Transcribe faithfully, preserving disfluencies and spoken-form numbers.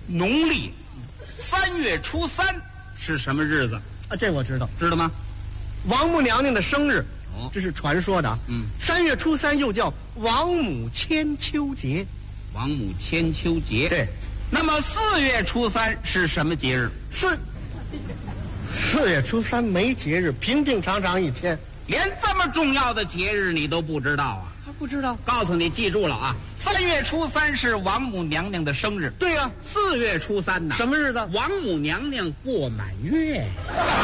农历三月初三是什么日子啊？这我知道， 知道吗？ 王母娘娘的生日。 哦， 这是传说的啊。 嗯， 三月初三又叫王母千秋节。 王母千秋节。 对。 那么四月初三是什么节日？ 四四月初三没节日，平平常常一天。 连这么重要的节日你都不知道啊？ 他不知道。 告诉你，记住了啊！三月初三是王母娘娘的生日。 对呀、啊。 四月初三呢？ 什么日子？ 王母娘娘过满月。